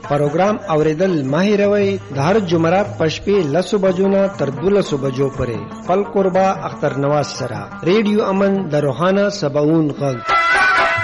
پروګرام اوریدل ماهروي د هر جمعرات پښپې 10 بجو نه تر 12 بجو پورې خپل قربا اختر نواز سره ریډیو امن د روحانه سباون غږ.